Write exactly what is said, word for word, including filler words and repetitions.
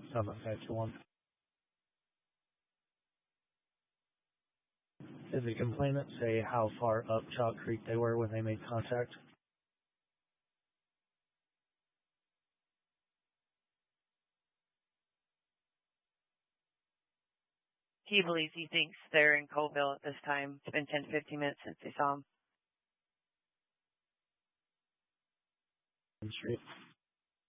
seven five two one. Did the complainant say how far up Chalk Creek they were when they made contact? He believes he thinks they're in Colville at this time. It's been ten to fifteen minutes since they saw him. Street.